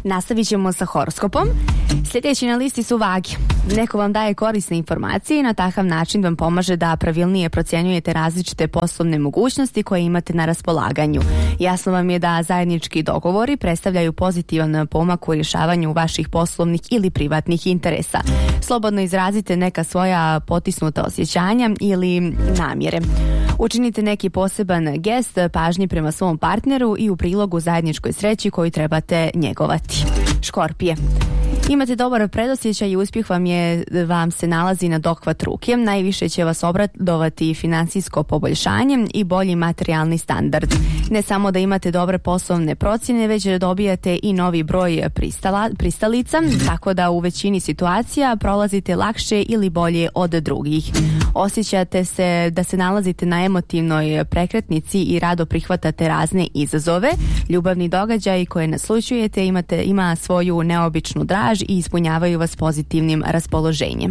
Nastavit ćemo sa horoskopom. Sljedeći na listi su vage. Neko vam daje korisne informacije i na takav način vam pomaže da pravilnije procjenjujete različite poslovne mogućnosti koje imate na raspolaganju. Jasno vam je da zajednički dogovori predstavljaju pozitivan pomak u rješavanju vaših poslovnih ili privatnih interesa. Slobodno izrazite neka svoja potisnuta osjećanja ili namjere. Učinite neki poseban gest pažnje prema svom partneru i u prilogu zajedničkoj sreći koju trebate njegovati. Škorpije. Imate dobar predosjećaj i uspjeh vam se nalazi na dohvat ruke. Najviše će vas obradovati financijsko poboljšanje i bolji materijalni standard. Ne samo da imate dobre poslovne procjene, već dobijate i novi broj pristalica, tako da u većini situacija prolazite lakše ili bolje od drugih. Osjećate se da se nalazite na emotivnoj prekretnici i rado prihvatate razne izazove. Ljubavni događaj koje naslućujete ima svoju neobičnu draž i ispunjavaju vas pozitivnim raspoloženjem.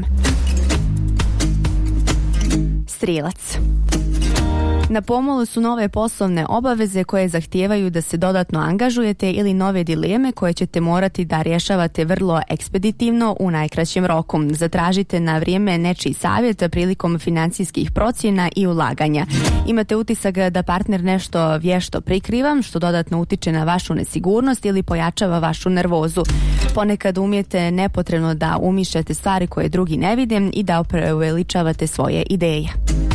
Strijelac. Na pomolu su nove poslovne obaveze koje zahtijevaju da se dodatno angažujete ili nove dileme koje ćete morati da rješavate vrlo ekspeditivno u najkraćem roku. Zatražite na vrijeme nečiji savjet prilikom financijskih procjena i ulaganja. Imate utisak da partner nešto vješto prikriva, što dodatno utiče na vašu nesigurnost ili pojačava vašu nervozu. Ponekad umijete nepotrebno da umišljate stvari koje drugi ne vide i da preuveličavate svoje ideje.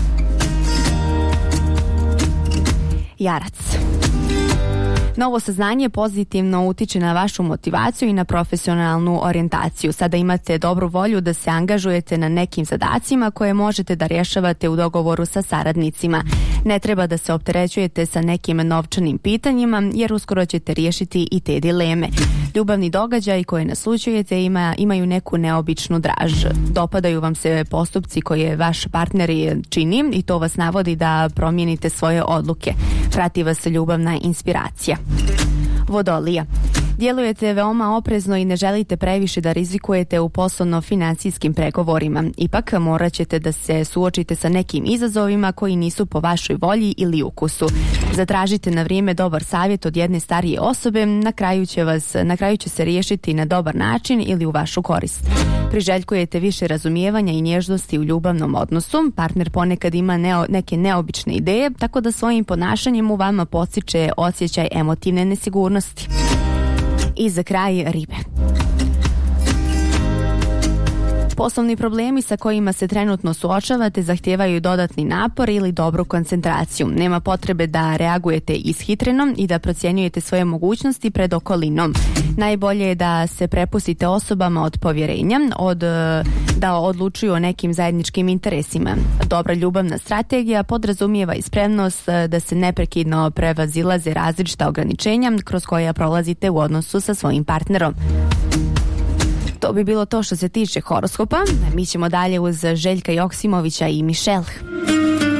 Jarac. Novo saznanje pozitivno utiče na vašu motivaciju i na profesionalnu orijentaciju. Sada imate dobru volju da se angažujete na nekim zadacima koje možete da rješavate u dogovoru sa saradnicima. Ne treba da se opterećujete sa nekim novčanim pitanjima, jer uskoro ćete riješiti i te dileme. Ljubavni događaj koje naslućujete imaju neku neobičnu draž. Dopadaju vam se postupci koje vaš partner čini i to vas navodi da promijenite svoje odluke. Prati vas ljubavna inspiracija. Vodolija. Djelujete veoma oprezno i ne želite previše da rizikujete u poslovno-financijskim pregovorima. Ipak morat ćete da se suočite sa nekim izazovima koji nisu po vašoj volji ili ukusu. Zatražite na vrijeme dobar savjet od jedne starije osobe, na kraju će se riješiti na dobar način ili u vašu korist. Priželjkujete više razumijevanja i nježnosti u ljubavnom odnosu. Partner ponekad ima neke neobične ideje, tako da svojim ponašanjem u vama podstiče osjećaj emotivne nesigurnosti. I za kraj ribe. Poslovni problemi sa kojima se trenutno suočavate zahtijevaju dodatni napor ili dobru koncentraciju. Nema potrebe da reagujete ishitreno i da procjenjujete svoje mogućnosti pred okolinom. Najbolje je da se prepustite osobama od povjerenja, da odlučuju o nekim zajedničkim interesima. Dobra ljubavna strategija podrazumijeva i spremnost da se neprekidno prevazilaze različita ograničenja kroz koja prolazite u odnosu sa svojim partnerom. To bi bilo to što se tiče horoskopa. Mi ćemo dalje uz Željka Joksimovića i Michelle.